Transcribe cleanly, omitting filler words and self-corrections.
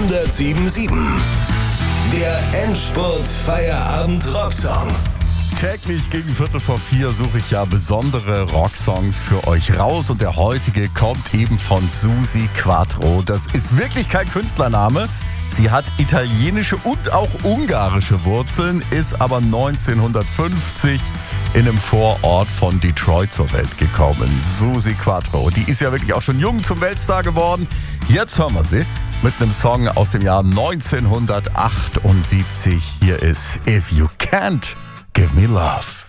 107.7. Der Endspurt-Feierabend-Rocksong. Täglich gegen 3:45 suche ich ja besondere Rocksongs für euch raus und der heutige kommt eben von Susi Quatro. Das ist wirklich kein Künstlername. Sie hat italienische und auch ungarische Wurzeln, ist aber 1950 in einem Vorort von Detroit zur Welt gekommen. Susi Quatro, die ist ja wirklich auch schon jung zum Weltstar geworden. Jetzt hören wir sie mit einem Song aus dem Jahr 1978. Hier ist If You Can't Give Me Love.